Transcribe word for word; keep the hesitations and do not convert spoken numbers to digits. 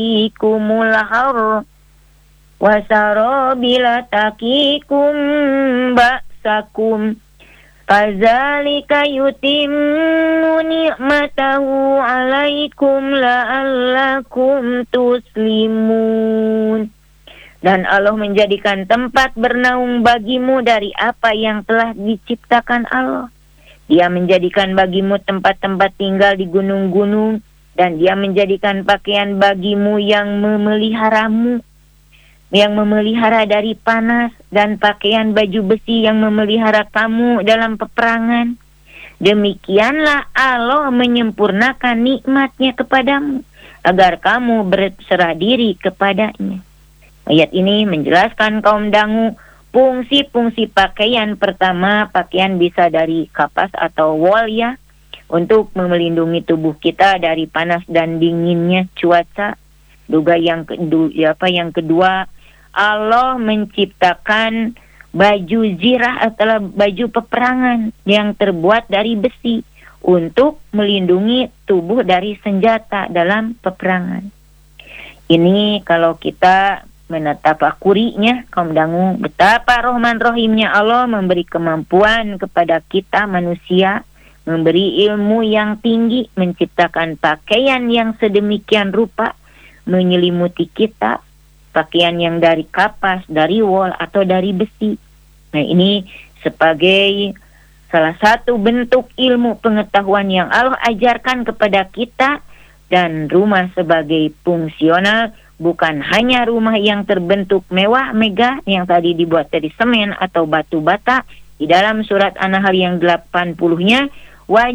ikumul har wa sarabila taqikum ba'sakum kadzalika yutimmu ni'matahu 'alaikum la'allakum tuslimun. Dan Allah menjadikan tempat bernaung bagimu dari apa yang telah diciptakan Allah. Dia menjadikan bagimu tempat-tempat tinggal di gunung-gunung, dan Dia menjadikan pakaian bagimu yang memeliharamu, yang memelihara dari panas, dan pakaian baju besi yang memelihara kamu dalam peperangan. Demikianlah Allah menyempurnakan nikmat-Nya kepadamu, agar kamu berserah diri kepada-Nya. Ayat ini menjelaskan kaum dangu fungsi-fungsi pakaian. Pertama, pakaian bisa dari kapas atau wol ya, untuk melindungi tubuh kita dari panas dan dinginnya cuaca. Juga yang kedua, apa yang kedua, Allah menciptakan baju zirah atau baju peperangan yang terbuat dari besi untuk melindungi tubuh dari senjata dalam peperangan. Ini kalau kita menatafakurinya, kaum dangu, betapa rohman rohimnya Allah memberi kemampuan kepada kita manusia, memberi ilmu yang tinggi, menciptakan pakaian yang sedemikian rupa, menyelimuti kita, pakaian yang dari kapas, dari wol, atau dari besi. Nah, ini sebagai salah satu bentuk ilmu pengetahuan yang Allah ajarkan kepada kita. Dan rumah sebagai fungsional, bukan hanya rumah yang terbentuk mewah, megah, yang tadi dibuat dari semen atau batu bata. Di dalam surat An-Nahl yang delapan puluh-nya,